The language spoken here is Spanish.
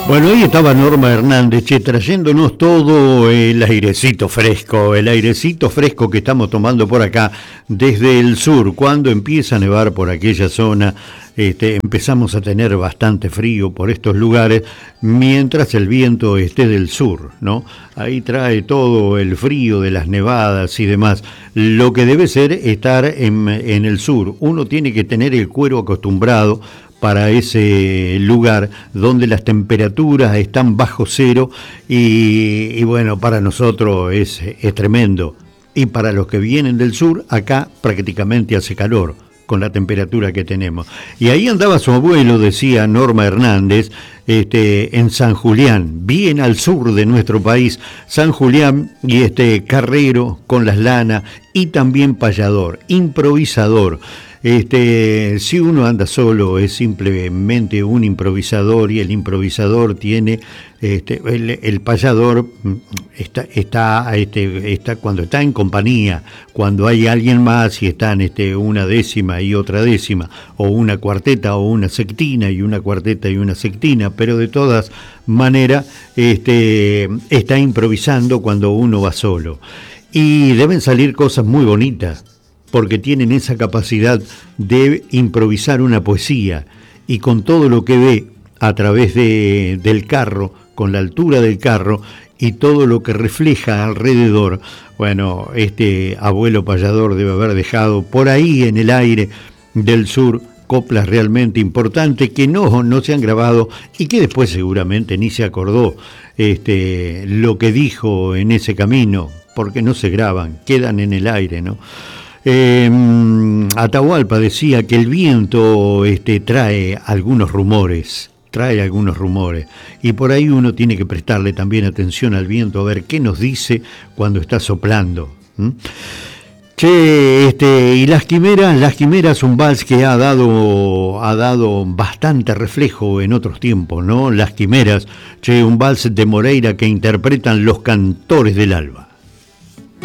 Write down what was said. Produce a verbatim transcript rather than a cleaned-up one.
Bueno, ahí estaba Norma Hernández, che, trayéndonos todo el airecito fresco, el airecito fresco que estamos tomando por acá desde el sur. Cuando empieza a nevar por aquella zona, este, empezamos a tener bastante frío por estos lugares, mientras el viento esté del sur, ¿no? Ahí trae todo el frío de las nevadas y demás. Lo que debe ser estar en, en el sur. Uno tiene que tener el cuero acostumbrado para ese lugar donde las temperaturas están bajo cero y, y bueno, para nosotros es, es tremendo. Y para los que vienen del sur, acá prácticamente hace calor con la temperatura que tenemos. Y ahí andaba su abuelo, decía Norma Hernández, este, en San Julián, bien al sur de nuestro país, San Julián y este Carrero con las lanas y también payador, improvisador. Este, si uno anda solo es simplemente un improvisador y el improvisador tiene, este, el, el payador está, está, este, está cuando está en compañía, cuando hay alguien más y están este, una décima y otra décima, o una cuarteta o una sextina y una cuarteta y una sextina, pero de todas maneras este, está improvisando cuando uno va solo. Y deben salir cosas muy bonitas, porque tienen esa capacidad de improvisar una poesía y con todo lo que ve a través de, del carro, con la altura del carro y todo lo que refleja alrededor. Bueno, este abuelo payador debe haber dejado por ahí en el aire del sur coplas realmente importantes que no, no se han grabado y que después seguramente ni se acordó este, lo que dijo en ese camino, porque no se graban, quedan en el aire, ¿no? Eh, Atahualpa decía que el viento este, trae algunos rumores, trae algunos rumores, y por ahí uno tiene que prestarle también atención al viento a ver qué nos dice cuando está soplando. ¿Mm? Che, este, y Las Quimeras, Las Quimeras, un vals que ha dado, ha dado bastante reflejo en otros tiempos, ¿no? Las Quimeras, che, un vals de Moreira que interpretan los Cantores del Alba.